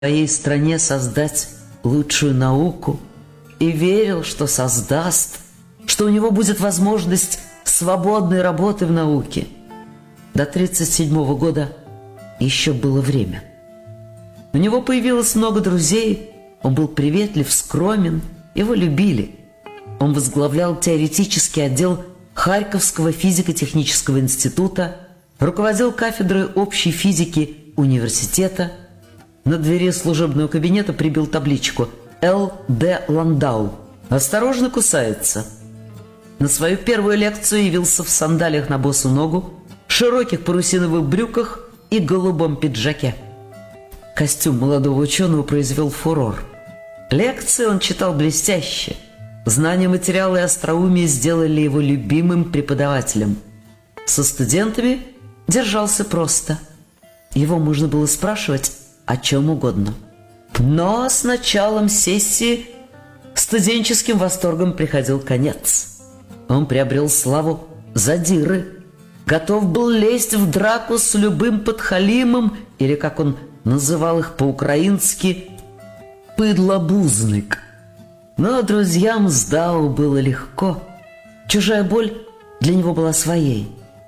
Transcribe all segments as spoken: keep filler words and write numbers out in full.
своей стране создать лучшую науку и верил, что создаст, что у него будет возможность свободной работы в науке. До тридцать седьмого года еще было время. У него появилось много друзей, он был приветлив, скромен, его любили. Он возглавлял теоретический отдел Харьковского физико-технического института, руководил кафедрой общей физики университета. На двери служебного кабинета прибил табличку «Л Д Ландау. Осторожно кусается». На свою первую лекцию явился в сандалиях на босу ногу, широких парусиновых брюках и голубом пиджаке. Костюм молодого ученого произвел фурор. Лекции он читал блестяще. Знание материала и остроумие сделали его любимым преподавателем. Со студентами держался просто. Его можно было спрашивать о чем угодно. Но с началом сессии студенческим восторгом приходил конец. Он приобрел славу задиры, готов был лезть в драку с любым подхалимом, или, как он называл их по-украински, «пыдлобузник». Но друзьям с Дау было легко. Чужая боль для него была своей.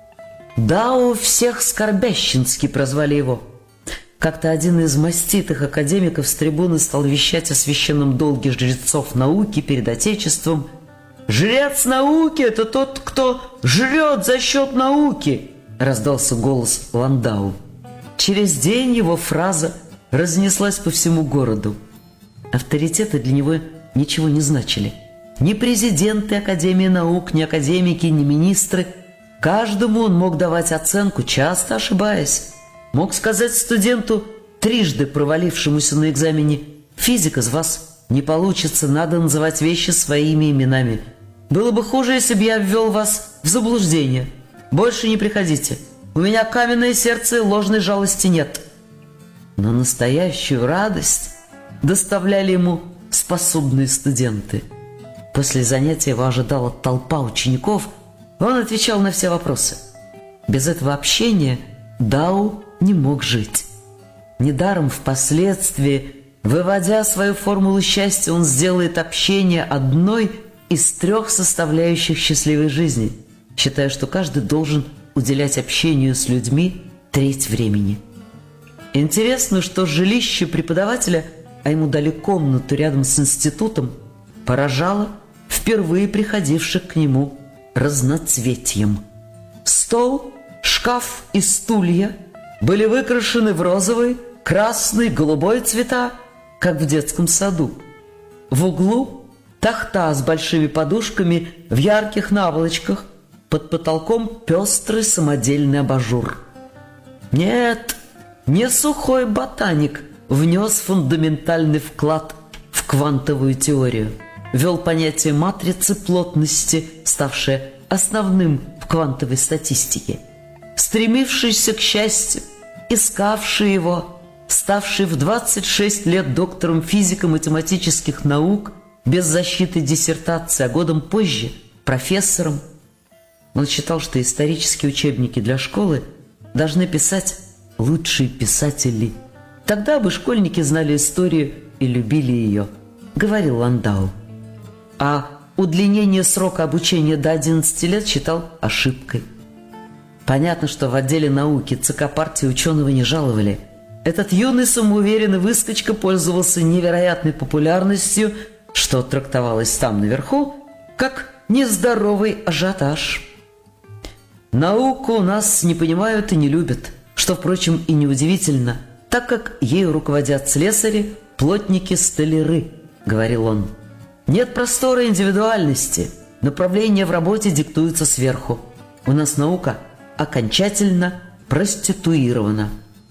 Дау всех скорбящински прозвали его. Как-то один из маститых академиков с трибуны стал вещать о священном долге жрецов науки перед Отечеством. «Жрец науки – это тот, кто жрет за счет науки!» – раздался голос Ландау. Через день его фраза разнеслась по всему городу. Авторитеты для него ничего не значили. Ни президенты Академии наук, ни академики, ни министры. Каждому он мог давать оценку, часто ошибаясь. Мог сказать студенту, трижды провалившемуся на экзамене: «Физик из вас не получится, надо называть вещи своими именами. Было бы хуже, если бы я ввел вас в заблуждение. Больше не приходите. У меня каменное сердце и ложной жалости нет». Но настоящую радость доставляли ему способные студенты. После занятия его ожидала толпа учеников, он отвечал на все вопросы. Без этого общения Дау не мог жить. Недаром впоследствии, выводя свою формулу счастья, он сделает общение одной из трех составляющих счастливой жизни, считая, что каждый должен уделять общению с людьми треть времени. Интересно, что жилище преподавателя, а ему дали комнату рядом с институтом, поражало впервые приходивших к нему разноцветием. Стол, шкаф и стулья были выкрашены в розовый, красный, голубой цвета, как в детском саду. В углу тахта с большими подушками в ярких наволочках, под потолком пестрый самодельный абажур. Нет, не сухой ботаник внес фундаментальный вклад в квантовую теорию, ввел понятие матрицы плотности, ставшее основным в квантовой статистике. Стремившийся к счастью, искавший его, ставший в двадцать шесть лет доктором физико-математических наук, без защиты диссертации, а годом позже профессором. Он считал, что исторические учебники для школы должны писать лучшие писатели. Тогда бы школьники знали историю и любили ее, говорил Ландау. А удлинение срока обучения до одиннадцати лет считал ошибкой. Понятно, что в отделе науки ЦК партии ученого не жаловали. Этот юный самоуверенный выскочка пользовался невероятной популярностью, что трактовалось там наверху как нездоровый ажиотаж. Науку у нас не понимают и не любят, что, впрочем, и неудивительно, так как ею руководят слесари, плотники, столяры, говорил он. Нет простора индивидуальности, направление в работе диктуется сверху. У нас наука окончательно проституирована.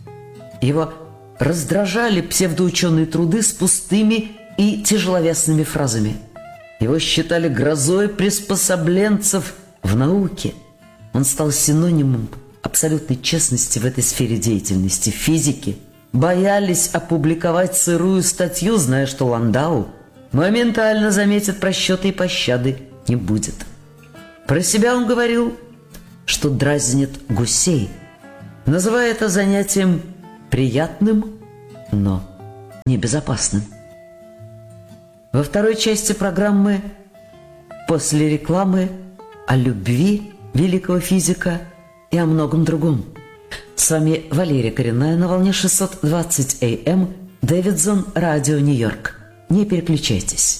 Его раздражали псевдоученые труды с пустыми и тяжеловесными фразами. Его считали грозой приспособленцев в науке. Он стал синонимом абсолютной честности в этой сфере деятельности. Физики боялись опубликовать сырую статью, зная, что Ландау моментально заметит просчеты и пощады не будет. Про себя он говорил, что дразнит гусей, называя это занятием приятным, но небезопасным. Во второй части программы после рекламы о любви великого физика и о многом другом. С вами Валерия Коренная на волне шестьсот двадцать эй эм, Дэвидсон, радио Нью-Йорк. Не переключайтесь.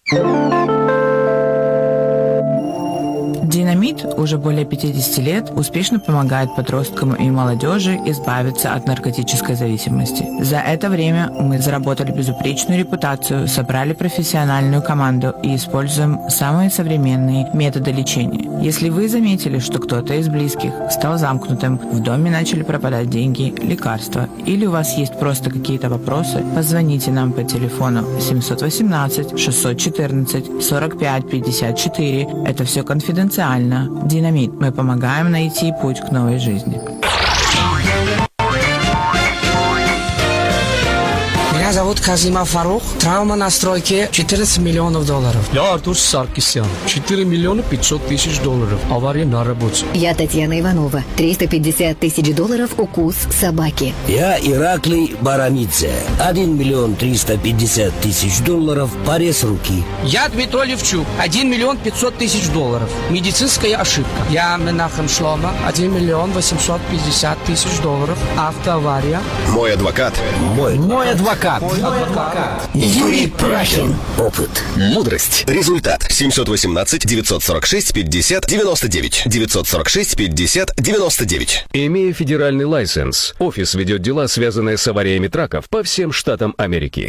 Динамит уже более пятьдесят лет успешно помогает подросткам и молодежи избавиться от наркотической зависимости. За это время мы заработали безупречную репутацию, собрали профессиональную команду и используем самые современные методы лечения. Если вы заметили, что кто-то из близких стал замкнутым, в доме начали пропадать деньги, лекарства, или у вас есть просто какие-то вопросы, позвоните нам по телефону семь один восемь шесть один четыре сорок пять пятьдесят четыре. Это все конфиденциально. Динамит. Мы помогаем найти путь к новой жизни. Меня зовут Казимов Фарух. Травма на стройке четырнадцать миллионов долларов. Я Артур Саркисян. четыре миллиона пятьсот тысяч долларов. Авария на работе. Я Татьяна Иванова. триста пятьдесят тысяч долларов укус собаки. Я Ираклий Барамидзе. один миллион триста пятьдесят тысяч долларов. Порез руки. Я Дмитрий Левчук. один миллион пятьсот тысяч долларов. Медицинская ошибка. Я Менахем Шлома. один миллион восемьсот пятьдесят тысяч долларов. Автоавария. Мой адвокат. Мой, Мой адвокат. Мой адвокат. Юрий Прахин. Опыт. Мудрость. Результат. семь один восемь девять сорок шесть пятьдесят девяносто девять. девятьсот сорок шесть пятьдесят девяносто девять. Имея федеральный лайсенс, офис ведет дела, связанные с авариями траков по всем штатам Америки.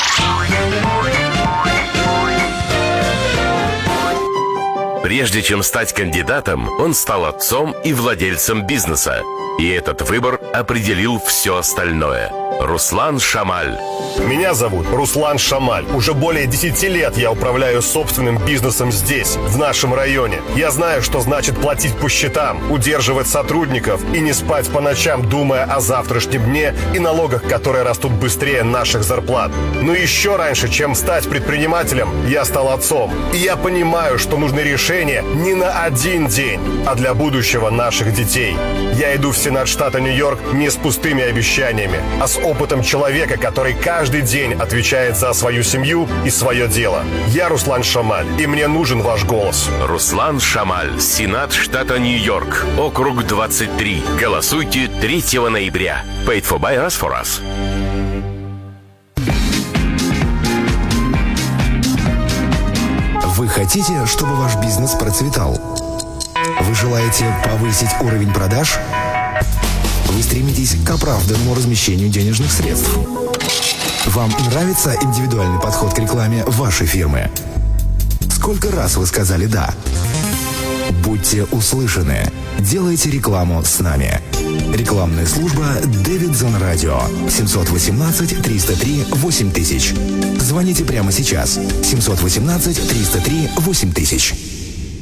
Прежде чем стать кандидатом, он стал отцом и владельцем бизнеса. И этот выбор определил все остальное. Руслан Шамаль. Меня зовут Руслан Шамаль. Уже более десяти лет я управляю собственным бизнесом здесь, в нашем районе. Я знаю, что значит платить по счетам, удерживать сотрудников и не спать по ночам, думая о завтрашнем дне и налогах, которые растут быстрее наших зарплат. Но еще раньше, чем стать предпринимателем, я стал отцом. И я понимаю, что нужны решения не на один день, а для будущего наших детей. Я иду в Сенат штата Нью-Йорк не с пустыми обещаниями, а с опытом человека, который каждый день отвечает за свою семью и свое дело. Я Руслан Шамаль, и мне нужен ваш голос. Руслан Шамаль, Сенат штата Нью-Йорк, округ двадцать три. Голосуйте третьего ноября. Paid for by us for us. Вы хотите, чтобы ваш бизнес процветал? Вы желаете повысить уровень продаж? Вы стремитесь к оправданному размещению денежных средств? Вам нравится индивидуальный подход к рекламе вашей фирмы? Сколько раз вы сказали «да»? Будьте услышаны. Делайте рекламу с нами. Рекламная служба Дэвидсон Радио. семь один восемь триста три восемь тысяч. Звоните прямо сейчас. семь один восемь триста три восемь тысяч.